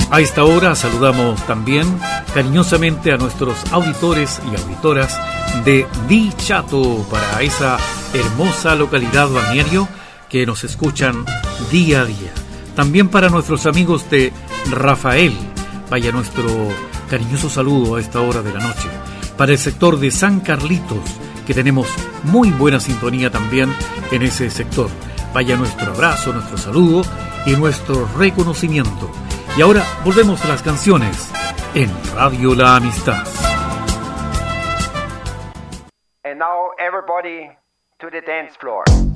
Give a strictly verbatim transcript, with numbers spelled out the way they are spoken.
A esta hora saludamos también cariñosamente a nuestros auditores y auditoras de Dichato, para esa hermosa localidad balneario que nos escuchan día a día. También para nuestros amigos de Rafael, vaya nuestro cariñoso saludo a esta hora de la noche. Para el sector de San Carlitos, que tenemos muy buena sintonía también en ese sector. Vaya nuestro abrazo, nuestro saludo y nuestro reconocimiento. Y ahora volvemos a las canciones en Radio La Amistad. And now everybody to the dance floor.